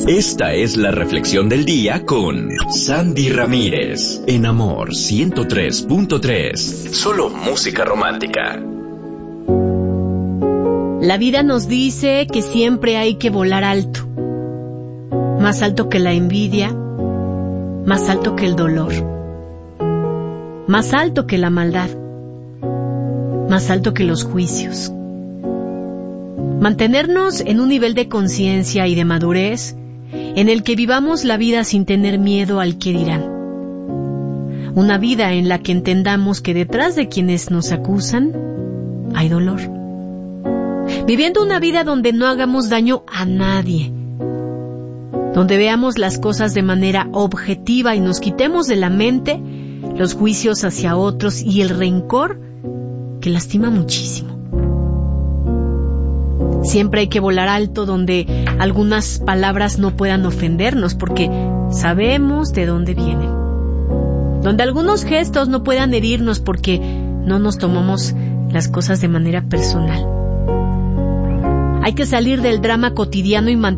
Esta es la reflexión del día con Sandy Ramírez, en Amor 103.3. Solo música romántica. La vida nos dice que siempre hay que volar alto. Más alto que la envidia, más alto que el dolor, más alto que la maldad, más alto que los juicios. Mantenernos en un nivel de conciencia y de madurez en el que vivamos la vida sin tener miedo al que dirán. Una vida en la que entendamos que detrás de quienes nos acusan hay dolor. Viviendo una vida donde no hagamos daño a nadie, donde veamos las cosas de manera objetiva y nos quitemos de la mente los juicios hacia otros y el rencor que lastima muchísimo. Siempre hay que volar alto donde algunas palabras no puedan ofendernos porque sabemos de dónde vienen. Donde algunos gestos no puedan herirnos porque no nos tomamos las cosas de manera personal. Hay que salir del drama cotidiano y mantener